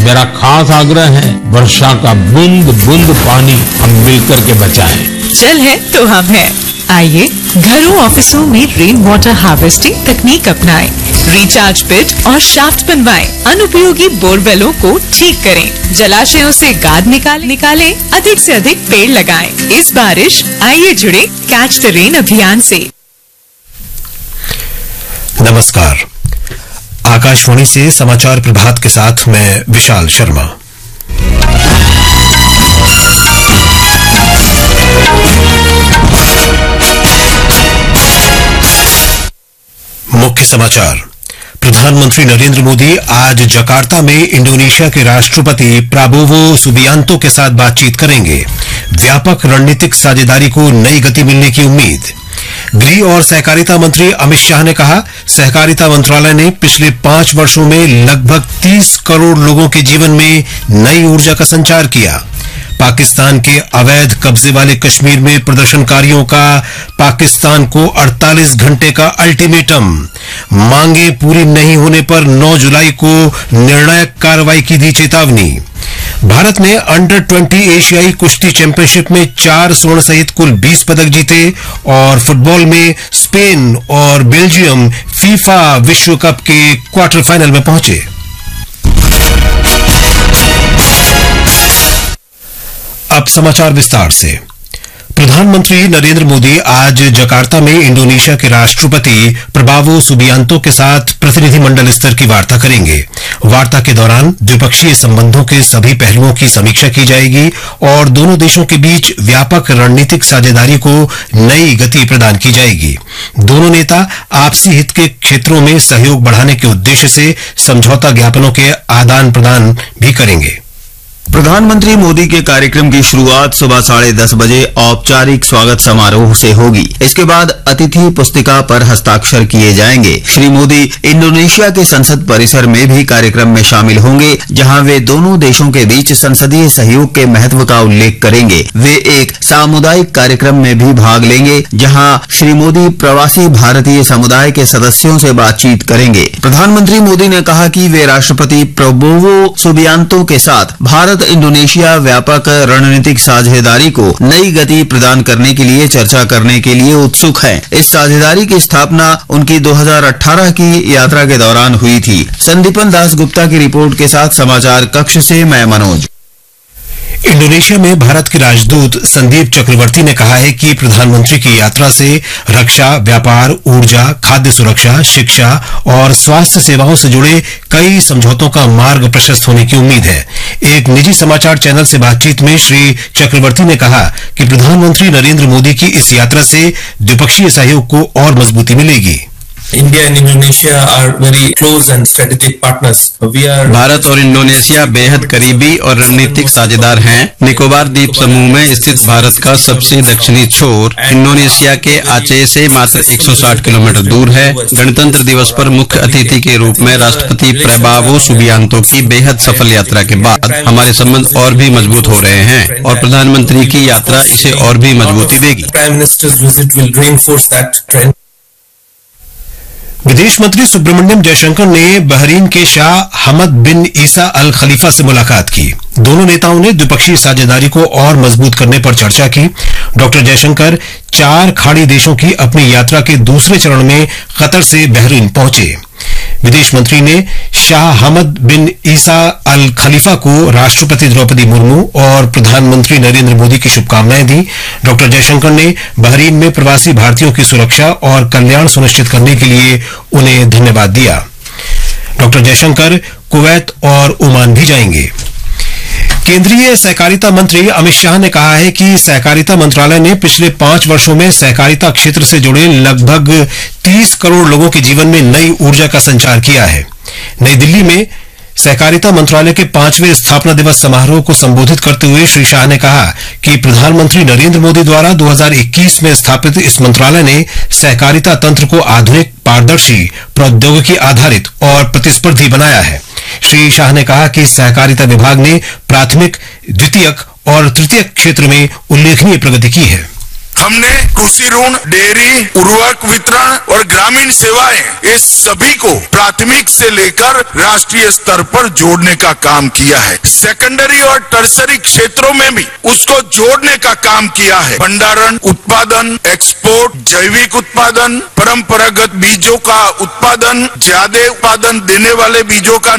मेरा खास आग्रह है, वर्षा का बूंद बूंद पानी हम मिलकर के बचाएं। जल है तो हम है। आइए घरों ऑफिसों में रेन वाटर हार्वेस्टिंग तकनीक अपनाएं, रिचार्ज पिट और शाफ्ट बनवाएं, अनुपयोगी बोरवेलों को ठीक करें, जलाशयों से गाद निकालें, अधिक से अधिक पेड़ लगाएं। इस बारिश आइए जुड़े कैच द रेन अभियान से। नमस्कार, आकाशवाणी से समाचार प्रभात के साथ मैं विशाल शर्मा। मुख्य समाचार। प्रधानमंत्री नरेंद्र मोदी आज जकार्ता में इंडोनेशिया के राष्ट्रपति प्राबोवो सुबियांतो के साथ बातचीत करेंगे। व्यापक रणनीतिक साझेदारी को नई गति मिलने की उम्मीद। गृह और सहकारिता मंत्री अमित शाह ने कहा, सहकारिता मंत्रालय ने पिछले 5 वर्षों में लगभग 30 करोड़ लोगों के जीवन में नई ऊर्जा का संचार किया। पाकिस्तान के अवैध कब्जे वाले कश्मीर में प्रदर्शनकारियों का पाकिस्तान को 48 घंटे का अल्टीमेटम। मांगे पूरी नहीं होने पर 9 जुलाई को निर्णायक कार्रवाई की दी चेतावनी। भारत ने अंडर 20 एशियाई कुश्ती चैंपियनशिप में 4 स्वर्ण सहित कुल 20 पदक जीते और फुटबॉल में स्पेन और बेल्जियम फीफा विश्व कप के क्वार्टर फाइनल में पहुंचे। अब समाचार विस्तार से। प्रधानमंत्री नरेंद्र मोदी आज जकार्ता में इंडोनेशिया के राष्ट्रपति प्रबावो सुबियांतो के साथ प्रतिनिधिमंडल स्तर की वार्ता करेंगे। वार्ता के दौरान द्विपक्षीय संबंधों के सभी पहलुओं की समीक्षा की जाएगी और दोनों देशों के बीच व्यापक रणनीतिक साझेदारी को नई गति प्रदान की जाएगी। दोनों नेता आपसी हित के क्षेत्रों में सहयोग बढ़ाने के उद्देश्य से समझौता ज्ञापनों के आदान प्रदान भी करेंगे। प्रधानमंत्री मोदी के कार्यक्रम की शुरुआत सुबह 10:30 बजे औपचारिक स्वागत समारोह से होगी। इसके बाद अतिथि पुस्तिका पर हस्ताक्षर किए जाएंगे। श्री मोदी इंडोनेशिया के संसद परिसर में भी कार्यक्रम में शामिल होंगे, जहां वे दोनों देशों के बीच संसदीय सहयोग के महत्व का उल्लेख करेंगे। वे एक सामुदायिक कार्यक्रम में भी भाग लेंगे, जहां श्री मोदी प्रवासी भारतीय समुदाय के सदस्यों से बातचीत करेंगे। प्रधानमंत्री मोदी ने कहा कि वे राष्ट्रपति प्रबोवो सुबियांतो के साथ भारत इंडोनेशिया व्यापक रणनीतिक साझेदारी को नई गति प्रदान करने के लिए चर्चा करने के लिए उत्सुक हैं। इस साझेदारी की स्थापना उनकी 2018 की यात्रा के दौरान हुई थी। संदीपन दास गुप्ता की रिपोर्ट के साथ समाचार कक्ष से मैं मनोज। इंडोनेशिया में भारत के राजदूत संदीप चक्रवर्ती ने कहा है कि प्रधानमंत्री की यात्रा से रक्षा, व्यापार, ऊर्जा, खाद्य सुरक्षा, शिक्षा और स्वास्थ्य सेवाओं से जुड़े कई समझौतों का मार्ग प्रशस्त होने की उम्मीद है। एक निजी समाचार चैनल से बातचीत में श्री चक्रवर्ती ने कहा कि प्रधानमंत्री नरेंद्र मोदी की इस यात्रा से द्विपक्षीय सहयोग को और मजबूती मिलेगी। India and Indonesia are very close and strategic partners. Bharat और इंडोनेशिया बेहद करीबी और रणनीतिक साझेदार हैं। निकोबार द्वीप समूह में स्थित भारत का सबसे दक्षिणी छोर इंडोनेशिया के आचे से मात्र 160 किलोमीटर दूर है। गणतंत्र दिवस पर मुख्य अतिथि के रूप में राष्ट्रपति प्रबावो सुबियांतो की बेहद सफल यात्रा के बाद हमारे संबंध और भी मजबूत हो रहे हैं और प्रधानमंत्री की यात्रा इसे और भी मजबूती देगी। Prime Minister's visit will reinforce that trend. विदेश मंत्री सुब्रमण्यम जयशंकर ने बहरीन के शाह हमद बिन ईसा अल खलीफा से मुलाकात की। दोनों नेताओं ने द्विपक्षीय साझेदारी को और मजबूत करने पर चर्चा की। डॉक्टर जयशंकर 4 खाड़ी देशों की अपनी यात्रा के दूसरे चरण में कतर से बहरीन पहुंचे। विदेश मंत्री ने शाह हमद बिन ईसा अल खलीफा को राष्ट्रपति द्रौपदी मुर्मू और प्रधानमंत्री नरेंद्र मोदी की शुभकामनाएं दी। डॉक्टर जयशंकर ने बहरीन में प्रवासी भारतीयों की सुरक्षा और कल्याण सुनिश्चित करने के लिए उन्हें धन्यवाद दिया। डॉक्टर जयशंकर कुवैत और ओमान भी जाएंगे। केंद्रीय सहकारिता मंत्री अमित शाह ने कहा है कि सहकारिता मंत्रालय ने पिछले 5 वर्षों में सहकारिता क्षेत्र से जुड़े लगभग 30 करोड़ लोगों के जीवन में नई ऊर्जा का संचार किया है। नई दिल्ली में सहकारिता मंत्रालय के 5वें स्थापना दिवस समारोह को संबोधित करते हुए श्री शाह ने कहा कि प्रधानमंत्री नरेंद्र मोदी द्वारा 2021 में स्थापित इस मंत्रालय ने सहकारिता तंत्र को आधुनिक, पारदर्शी, प्रौद्योगिकी आधारित और प्रतिस्पर्धी बनाया है। श्री शाह ने कहा कि सहकारिता विभाग ने प्राथमिक, द्वितीयक और तृतीयक क्षेत्र में उल्लेखनीय प्रगति की है। हमने कृषि ऋण, डेयरी, उर्वरक वितरण और ग्रामीण सेवाएं, ये सभी को प्राथमिक से लेकर राष्ट्रीय स्तर पर जोड़ने का काम किया है। सेकेंडरी और टर्सरी क्षेत्रों में भी उसको जोड़ने का काम किया है। भंडारण, उत्पादन, एक्सपोर्ट, जैविक उत्पादन, परंपरागत बीजों का उत्पादन, ज्यादा उत्पादन देने वाले बीजों का